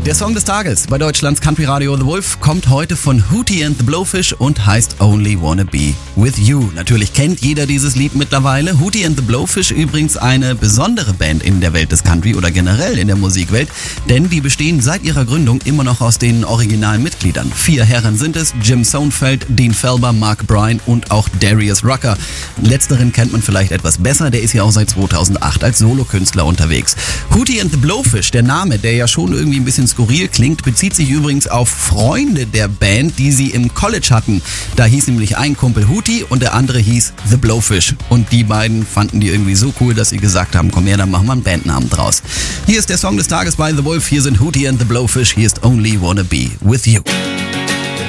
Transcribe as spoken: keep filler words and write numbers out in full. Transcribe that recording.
Der Song des Tages bei Deutschlands Country Radio The Wolf kommt heute von Hootie and the Blowfish und heißt Only Wanna Be With You. Natürlich kennt jeder dieses Lied mittlerweile. Hootie and the Blowfish übrigens eine besondere Band in der Welt des Country oder generell in der Musikwelt, denn die bestehen seit ihrer Gründung immer noch aus den originalen Mitgliedern. Vier Herren sind es: Jim Sonfeld, Dean Felber, Mark Bryan und auch Darius Rucker. Letzteren kennt man vielleicht etwas besser, der ist ja auch seit zweitausendacht als Solokünstler unterwegs. Hootie and the Blowfish, der Name, der ja schon irgendwie ein bisschen skurril klingt, bezieht sich übrigens auf Freunde der Band, die sie im College hatten. Da hieß nämlich ein Kumpel Hootie und der andere hieß The Blowfish. Und die beiden fanden die irgendwie so cool, dass sie gesagt haben, komm her, dann machen wir einen Bandnamen draus. Hier ist der Song des Tages bei The Wolf. Hier sind Hootie and the Blowfish. Hier ist Only Wanna Be With You.